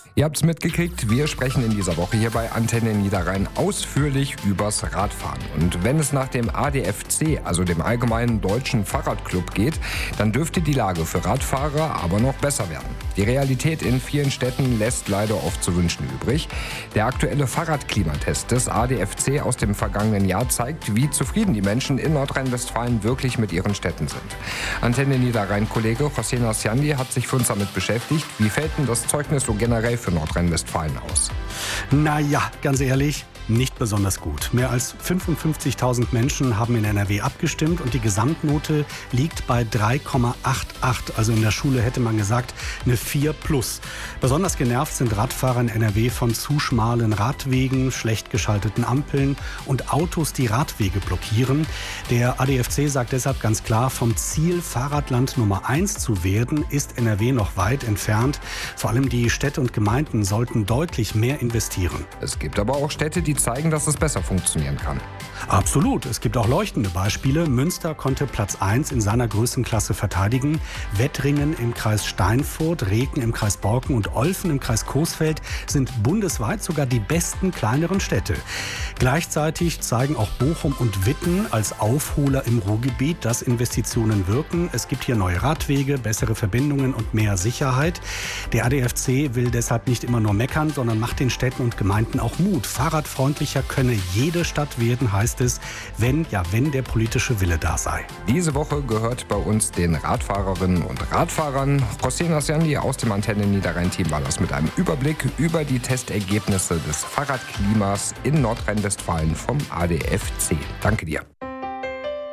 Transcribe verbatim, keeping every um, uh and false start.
Ihr habt es mitgekriegt, wir sprechen in dieser Woche hier bei Antenne Niederrhein ausführlich übers Radfahren. Und wenn es nach dem A D F C, also dem Allgemeinen Deutschen Fahrradclub, geht, dann dürfte die Lage für Radfahrer aber noch besser werden. Die Realität in vielen Städten lässt leider oft zu wünschen übrig. Der aktuelle Fahrradklimatest des A D F C aus dem vergangenen Jahr zeigt, wie zufrieden die Menschen in Nordrhein-Westfalen wirklich mit ihren Städten sind. Antenne Niederrhein-Kollege José Nasciandi hat sich für uns damit beschäftigt. Wie fällt denn das Zeugnis so generell für Nordrhein-Westfalen aus? Naja, ganz ehrlich, nicht besonders gut. Mehr als fünfundfünfzigtausend Menschen haben in N R W abgestimmt und die Gesamtnote liegt bei drei Komma achtundachtzig. Also in der Schule hätte man gesagt, eine vier plus. Besonders genervt sind Radfahrer in N R W von zu schmalen Radwegen, schlecht geschalteten Ampeln und Autos, die Radwege blockieren. Der A D F C sagt deshalb ganz klar, vom Ziel, Fahrradland Nummer eins zu werden, ist N R W noch weit entfernt. Vor allem die Städte und Gemeinden sollten deutlich mehr investieren. Es gibt aber auch Städte, die zeigen, dass es besser funktionieren kann. Absolut. Es gibt auch leuchtende Beispiele. Münster konnte Platz eins in seiner Größenklasse verteidigen. Wettringen im Kreis Steinfurt, Reken im Kreis Borken und Olfen im Kreis Coesfeld sind bundesweit sogar die besten kleineren Städte. Gleichzeitig zeigen auch Bochum und Witten als Aufholer im Ruhrgebiet, dass Investitionen wirken. Es gibt hier neue Radwege, bessere Verbindungen und mehr Sicherheit. Der A D F C will deshalb nicht immer nur meckern, sondern macht den Städten und Gemeinden auch Mut. Fahrradfreundlicher könne jede Stadt werden, heißt es, wenn, ja, wenn der politische Wille da sei. Diese Woche gehört bei uns den Radfahrerinnen und Radfahrern. José Nasciandi aus dem Antenne Niederrhein-Team war das mit einem Überblick über die Testergebnisse des Fahrradklimas in Nordrhein-Westfalen vom A D F C. Danke dir.